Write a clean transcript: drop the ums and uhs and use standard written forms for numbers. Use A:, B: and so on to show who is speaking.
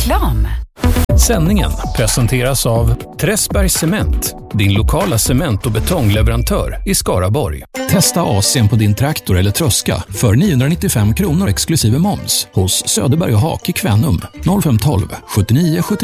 A: Reklam.
B: Sändningen presenteras av Träsbergs Cement, din lokala cement- och betongleverantör i Skaraborg. Testa AC:n på din traktor eller tröska för 995 kronor exklusive moms hos Söderberg och Hak i Kvänum 0512 79 79